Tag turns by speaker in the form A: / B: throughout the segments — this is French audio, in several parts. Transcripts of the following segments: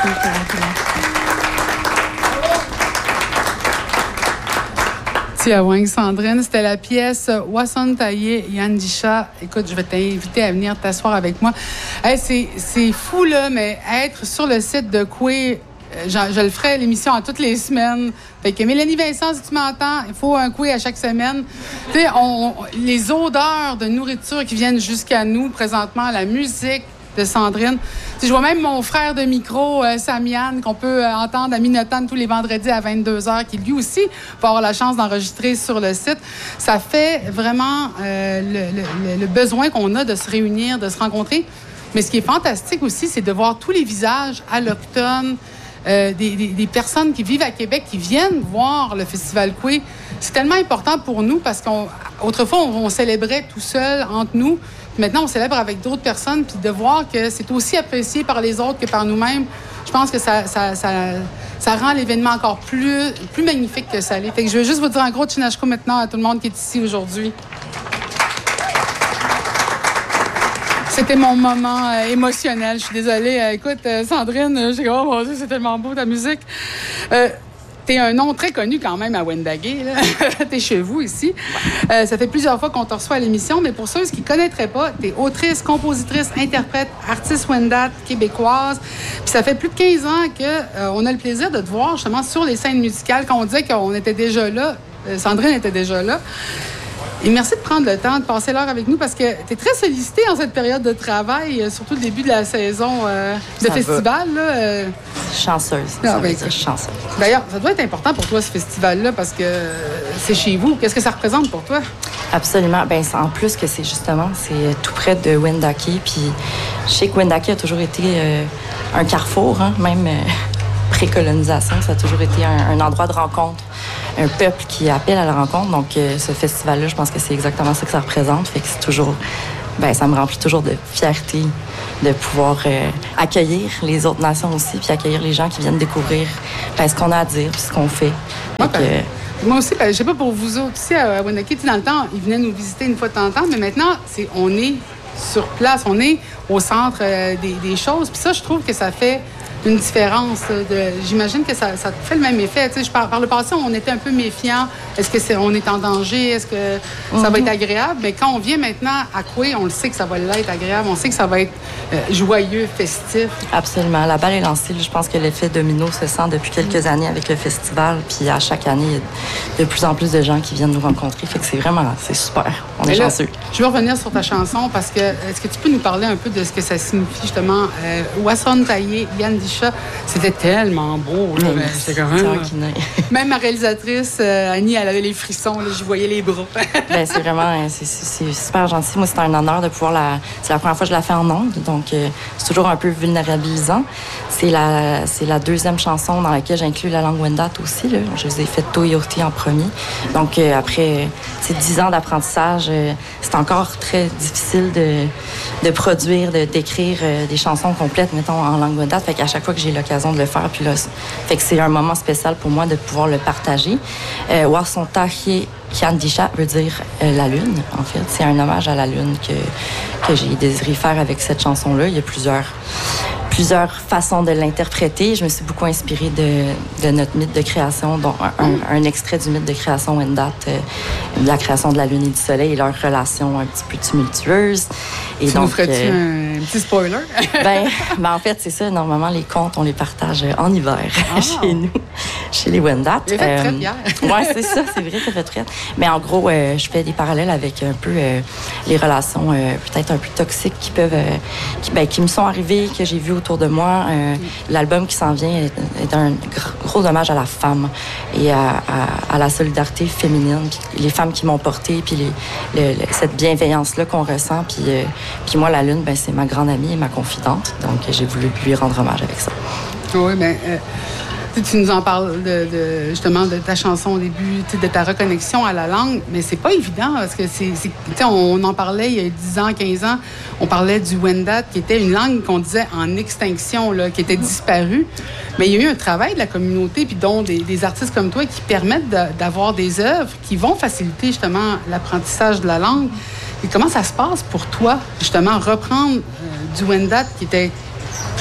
A: Tiawang Sandrine, c'était la pièce Wason Taye Yandisha. Écoute, je vais t'inviter à venir t'asseoir avec moi. Hey, c'est fou, là, mais être sur le site de Coué, je le ferai l'émission à toutes les semaines. Fait que Mélanie Vincent, si tu m'entends, il faut un Coué à chaque semaine. Tu sais, les odeurs de nourriture qui viennent jusqu'à nous présentement, la musique de Sandrine. Je vois même mon frère de micro, Samian, qu'on peut entendre à Minotane tous les vendredis à 22h, qui lui aussi va avoir la chance d'enregistrer sur le site. Ça fait vraiment le besoin qu'on a de se réunir, de se rencontrer. Mais ce qui est fantastique aussi, c'est de voir tous les visages allochtones, des personnes qui vivent à Québec, qui viennent voir le Festival Coué. C'est tellement important pour nous parce qu'autrefois, on célébrait tout seul, entre nous. Maintenant, on célèbre avec d'autres personnes, puis de voir que c'est aussi apprécié par les autres que par nous-mêmes, je pense que ça rend l'événement encore plus magnifique que ça l'est. Fait que je veux juste vous dire un gros tchinachko maintenant à tout le monde qui est ici aujourd'hui. C'était mon moment émotionnel. Je suis désolée. Écoute, Sandrine, j'ai dit, oh mon Dieu, c'est tellement beau ta musique. T'es un nom très connu quand même à Wendake. T'es chez vous ici. Ça fait plusieurs fois qu'on te reçoit à l'émission, mais pour ceux qui ne connaîtraient pas, t'es autrice, compositrice, interprète, artiste Wendat québécoise. Puis ça fait plus de 15 ans qu'on a le plaisir de te voir justement sur les scènes musicales. Quand on disait qu'on était déjà là, Sandrine était déjà là. Et merci de prendre le temps de passer l'heure avec nous parce que tu es très sollicitée en cette période de travail, surtout le début de la saison de festival. Là,
B: chanceuse.
A: Ah, ben,
B: dire chanceuse.
A: D'ailleurs, ça doit être important pour toi, ce festival-là, parce que c'est chez vous. Qu'est-ce que ça représente pour toi?
B: Absolument. Ben, en plus que c'est tout près de Wendake. Puis je sais que Wendake a toujours été un carrefour, hein, même pré-colonisation. Ça a toujours été un endroit de rencontre. Un peuple qui appelle à la rencontre. Donc, ce festival-là, je pense que c'est exactement ça que ça représente. Fait que c'est toujours... ça me remplit toujours de fierté de pouvoir accueillir les autres nations aussi, puis accueillir les gens qui viennent découvrir ce qu'on a à dire, puis ce qu'on fait.
A: Moi aussi, je sais pas pour vous autres ici à Wendake, dans le temps, ils venaient nous visiter une fois de temps en temps, mais maintenant, on est sur place, on est au centre des choses. Puis ça, je trouve que ça fait une différence. J'imagine que ça fait le même effet. Tu sais, par le passé, on était un peu méfiants. Est-ce que on est en danger? Est-ce que ça va être agréable? Mais quand on vient maintenant à Coué, on le sait que ça va l'être agréable. On sait que ça va être joyeux, festif.
B: Absolument. La balle est lancée. Je pense que l'effet domino se sent depuis quelques années avec le festival. Puis à chaque année, il y a de plus en plus de gens qui viennent nous rencontrer. Fait que c'est super. On est chanceux.
A: Je veux revenir sur ta chanson parce que est-ce que tu peux nous parler un peu de ce que ça signifie justement? Wason Taye Yandisha, c'était tellement beau. Là, c'est quand même ma réalisatrice, Annie, elle avait les frissons. Là, je voyais les bras.
B: C'est vraiment... C'est super gentil. Moi, c'est un honneur de pouvoir C'est la première fois que je la fais en ondes, donc c'est toujours un peu vulnérabilisant. C'est la deuxième chanson dans laquelle j'inclus la langue Wendat aussi. Là. Je les ai fait Toyoti en premier. Donc, après 10 ans d'apprentissage, c'est encore très difficile de produire, d'écrire des chansons complètes, mettons, en langue Wendat. Fait qu'à chaque fois que j'ai l'occasion de le faire, puis là, fait que c'est un moment spécial pour moi de pouvoir le partager. Wason Taye Yandisha veut dire la lune, en fait. C'est un hommage à la lune que j'ai désiré faire avec cette chanson-là. Il y a plusieurs façons de l'interpréter. Je me suis beaucoup inspirée de notre mythe de création, dont un extrait du mythe de création Wendat, de la création de la lune et du soleil et leur relation un petit peu tumultueuse. Et
A: tu nous ferais-tu un petit spoiler?
B: En fait, c'est ça. Normalement, les contes, on les partage en hiver chez nous, chez les Wendat.
A: J'ai fait traite hier.
B: Oui, c'est ça. C'est vrai, ça fait traite. Mais en gros, je fais des parallèles avec un peu les relations peut-être un peu toxiques qui me sont arrivées, que j'ai vues autour de moi. L'album qui s'en vient est un gros hommage à la femme et à la solidarité féminine, les femmes qui m'ont portée, puis cette bienveillance-là qu'on ressent. Puis moi, la lune, c'est ma grande amie et ma confidente. Donc, j'ai voulu lui rendre hommage avec ça.
A: Oui, tu nous en parles justement de ta chanson au début, de ta reconnexion à la langue, mais c'est pas évident parce que on en parlait il y a 10 ans, 15 ans, on parlait du Wendat qui était une langue qu'on disait en extinction, là, qui était disparue. Mais il y a eu un travail de la communauté, puis dont des artistes comme toi qui permettent d'avoir des œuvres qui vont faciliter justement l'apprentissage de la langue. Et comment ça se passe pour toi, justement, reprendre du Wendat qui était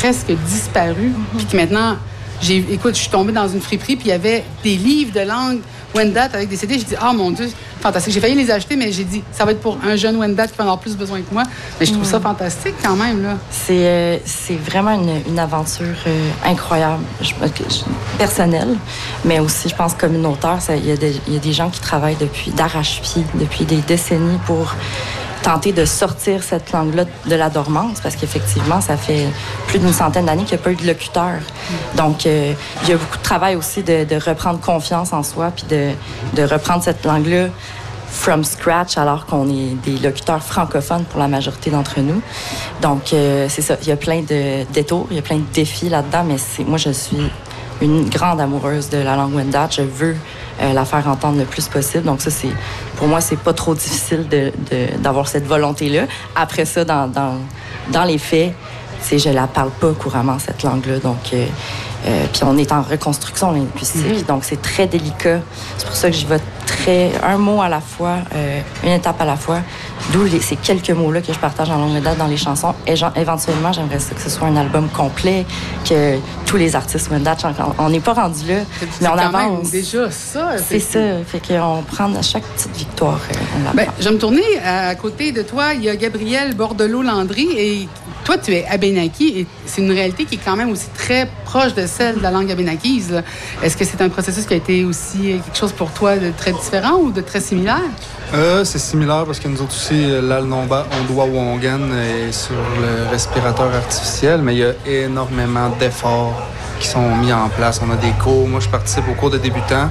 A: presque disparu, puis que maintenant, écoute, je suis tombée dans une friperie, puis il y avait des livres de langue Wendat avec des CD. J'ai dit, ah mon Dieu, fantastique. J'ai failli les acheter, mais j'ai dit, ça va être pour un jeune Wendat qui va en avoir plus besoin que moi. Mais je trouve ça fantastique quand même, là.
B: C'est vraiment une aventure incroyable, personnelle, mais aussi, je pense, communautaire. Il y a des gens qui travaillent d'arrache-pied, depuis des décennies pour tenter de sortir cette langue-là de la dormance, parce qu'effectivement, ça fait plus d'une centaine d'années qu'il n'y a pas eu de locuteur. Donc, il y a beaucoup de travail aussi de reprendre confiance en soi, puis de reprendre cette langue-là from scratch, alors qu'on est des locuteurs francophones pour la majorité d'entre nous. Donc, c'est ça. Il y a plein de détours, il y a plein de défis là-dedans, mais moi, je suis une grande amoureuse de la langue Wendat. Je veux la faire entendre le plus possible. Donc ça, pour moi, c'est pas trop difficile d'avoir cette volonté-là. Après ça, dans les faits, je la parle pas couramment, cette langue-là. Donc, puis on est en reconstruction linguistique, donc c'est très délicat. C'est pour ça que j'y vais un mot à la fois, une étape à la fois, d'où ces quelques mots-là que je partage en langue Wendat dans les chansons. Et éventuellement, j'aimerais ça que ce soit un album complet, que tous les artistes Wendat chantent. On n'est pas rendu là, mais on avance.
A: Déjà ça.
B: C'est ça. Fait qu'on prend à chaque petite victoire.
A: Je vais me tourner à côté de toi. Il y a Gabrielle Bordelot-Landry et toi, tu es abénaki et c'est une réalité qui est quand même aussi très proche de celle de la langue abénakise. Est-ce que c'est un processus qui a été aussi quelque chose pour toi de très différent ou de très similaire?
C: C'est similaire parce que nous autres aussi, l'Alnomba, Ondoa Wangan est sur le respirateur artificiel, mais il y a énormément d'efforts qui sont mis en place. On a des cours. Moi, je participe aux cours de débutants,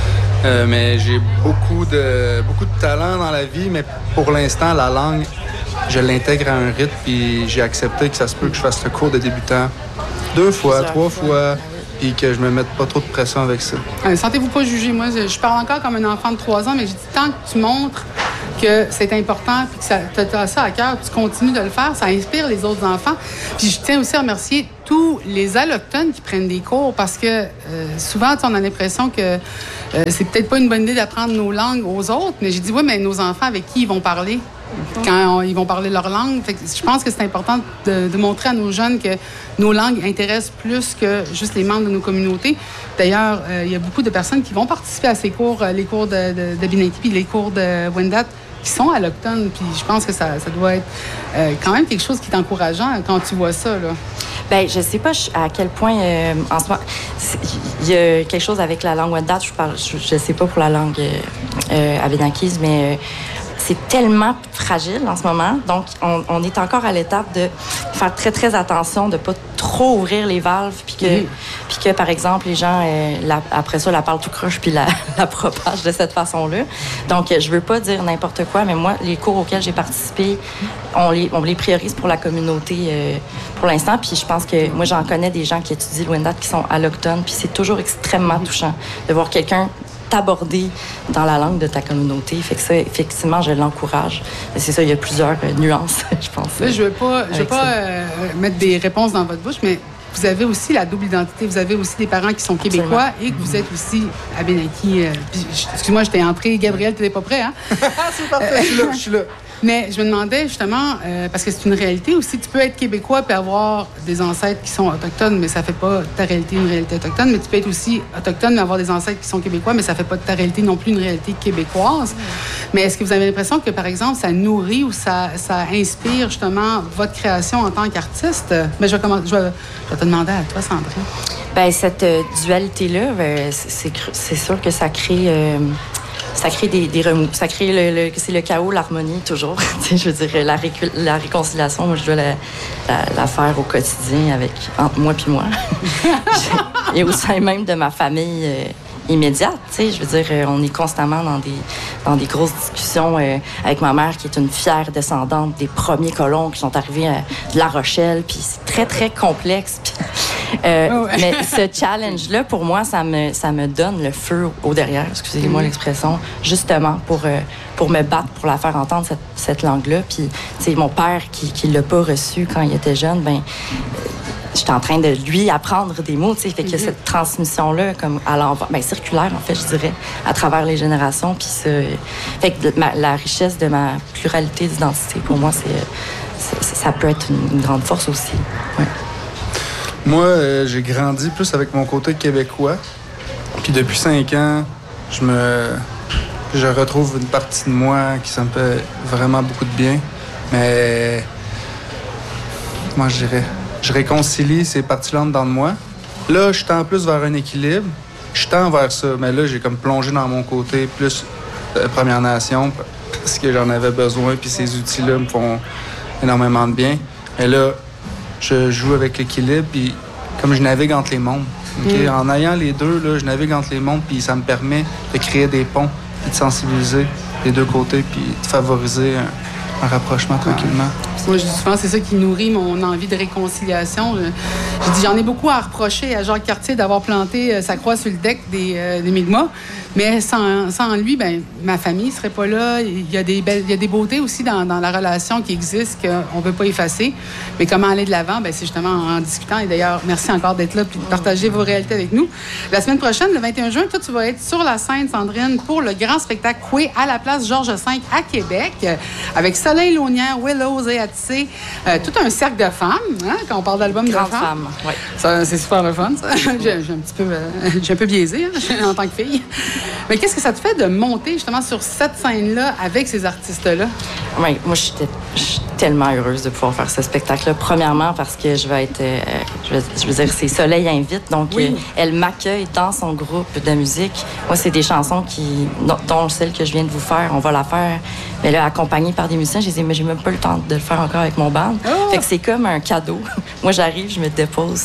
C: mais j'ai beaucoup de talent dans la vie, mais pour l'instant, la langue, je l'intègre à un rythme, puis j'ai accepté que ça se peut que je fasse le cours de débutant 2 fois, 3 fois, puis que je me mette pas trop de pression avec ça.
A: Sentez-vous pas jugé. Moi, je parle encore comme un enfant de 3 ans, mais je dis tant que tu montres que c'est important puis que tu as ça à cœur, tu continues de le faire, ça inspire les autres enfants. Puis je tiens aussi à remercier tous les allochtones qui prennent des cours parce que souvent, on a l'impression que c'est peut-être pas une bonne idée d'apprendre nos langues aux autres, mais j'ai dit, oui, mais nos enfants, avec qui ils vont parler? Quand ils vont parler leur langue. Fait que je pense que c'est important de montrer à nos jeunes que nos langues intéressent plus que juste les membres de nos communautés. D'ailleurs, il y a beaucoup de personnes qui vont participer à ces cours, les cours d'Abénaki puis les cours de Wendat, qui sont allochtones. Puis je pense que ça doit être quand même quelque chose qui est encourageant quand tu vois ça, là.
B: Bien, je sais pas à quel point, en ce moment, il y a quelque chose avec la langue Wendat. Je sais pas pour la langue abénakise, mais c'est tellement fragile en ce moment. Donc, on est encore à l'étape de faire très, très attention, de pas trop ouvrir les valves, puis que par exemple, les gens, après ça, la parlent tout croche, puis la propagent de cette façon-là. Donc, je veux pas dire n'importe quoi, mais moi, les cours auxquels j'ai participé, on les priorise pour la communauté pour l'instant. Puis je pense que moi, j'en connais des gens qui étudient le Wendat qui sont allochtones, puis c'est toujours extrêmement touchant de voir quelqu'un t'aborder dans la langue de ta communauté. Fait que ça, effectivement, je l'encourage. C'est ça, il y a plusieurs nuances, je pense.
A: Là, je veux pas mettre des réponses dans votre bouche, mais vous avez aussi la double identité. Vous avez aussi des parents qui sont québécois. Absolument. Et que vous êtes aussi abénaki. Excuse-moi, je t'ai entré. Gabriel, tu n'es pas prêt, hein?
C: C'est parfait, je suis là.
A: Mais je me demandais justement, parce que c'est une réalité aussi, tu peux être québécois et avoir des ancêtres qui sont autochtones, mais ça fait pas de ta réalité une réalité autochtone. Mais tu peux être aussi autochtone mais avoir des ancêtres qui sont québécois, mais ça fait pas de ta réalité non plus une réalité québécoise. Mais est-ce que vous avez l'impression que, par exemple, ça nourrit ou ça inspire justement votre création en tant qu'artiste? Mais je vais te demander à toi, Sandrine.
B: Bien, cette dualité-là, c'est sûr que ça crée... ça crée des remous. Ça crée c'est le chaos, l'harmonie, toujours. Je veux dire, la réconciliation, moi, je dois la faire au quotidien entre moi puis moi. Et au sein même de ma famille immédiate, je veux dire, on est constamment dans des grosses discussions avec ma mère, qui est une fière descendante des premiers colons qui sont arrivés de La Rochelle, puis c'est très, très complexe. Mais ce challenge-là, pour moi, ça me donne le feu au derrière, excusez-moi l'expression, justement pour me battre, pour la faire entendre, cette langue-là. Puis, tu sais, mon père, qui l'a pas reçu quand il était jeune, ben j'étais en train de lui apprendre des mots, tu sais. Fait qu'il y a cette transmission-là, comme à l'envers, circulaire, en fait, je dirais, à travers les générations. Puis fait que la richesse de ma pluralité d'identité, pour moi, ça peut être une grande force aussi. Ouais.
C: Moi, j'ai grandi plus avec mon côté québécois. Puis depuis 5 ans, je retrouve une partie de moi qui ça me fait vraiment beaucoup de bien. Mais moi, je réconcilie ces parties-là dans moi. Là, je tends plus vers un équilibre. Je tends vers ça. Mais là, j'ai comme plongé dans mon côté plus Première Nation parce que j'en avais besoin. Puis ces outils-là me font énormément de bien. Mais là, je joue avec l'équilibre. Puis comme je navigue entre les mondes. Okay? En ayant les deux, là, je navigue entre les mondes. Puis ça me permet de créer des ponts. Puis de sensibiliser les deux côtés. Puis de favoriser un rapprochement tranquillement.
A: Moi, je dis souvent, c'est ça qui nourrit mon envie de réconciliation. Je dis, j'en ai beaucoup à reprocher à Jacques Cartier d'avoir planté sa croix sur le deck des Mi'kmaq. Mais sans lui, ben, ma famille ne serait pas là. Il y a des beautés aussi dans la relation qui existent qu'on ne peut pas effacer. Mais comment aller de l'avant? Ben, c'est justement en discutant. Et d'ailleurs, merci encore d'être là et de partager vos réalités avec nous. La semaine prochaine, le 21 juin, toi, tu vas être sur la scène, Sandrine, pour le grand spectacle Coué à la place Georges V à Québec, avec Soleil Launière, Willows et Atissé, tout un cercle de femmes, hein, quand on parle d'album de femmes.
B: Oui.
A: Ça, c'est super le fun, ça. J'ai un peu biaisé hein, en tant que fille. Mais qu'est-ce que ça te fait de monter justement sur cette scène-là avec ces artistes-là?
B: Oui, moi, je suis tellement heureuse de pouvoir faire ce spectacle-là. Premièrement, parce que je vais être... je veux dire, c'est Soleil invite, donc oui. Elle m'accueille dans son groupe de musique. Moi, c'est des chansons dont celle que je viens de vous faire, on va la faire. Mais là, accompagnée par des musiciens, j'ai dit, mais j'ai même pas le temps de le faire encore avec mon band. Oh! Fait que c'est comme un cadeau. Moi, j'arrive, je me dépose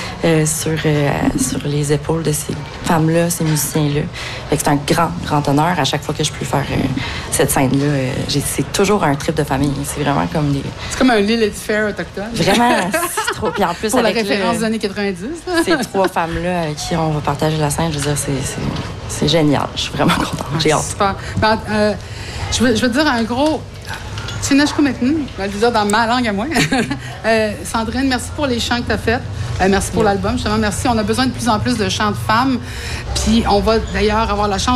B: sur les épaules de ces femmes-là, ces musiciens-là. Fait que c'est un grand, grand honneur à chaque fois que je peux faire cette scène-là. C'est toujours un trip de famille. C'est vraiment comme des...
A: C'est comme un Lilith Fair autochtone.
B: Vraiment, c'est trop... Puis en plus,
A: pour
B: avec
A: la référence des années 90.
B: Ces 3 femmes-là avec qui on va partager la scène, je veux dire, c'est génial. Je suis vraiment contente. J'ai hâte.
A: Super. Je veux te dire un gros... Tsinashkumetn, je vais le dire dans ma langue à moi. Sandrine, merci pour les chants que tu as faits. Merci pour l'album. Justement, merci. On a besoin de plus en plus de chants de femmes. Puis on va d'ailleurs avoir la chance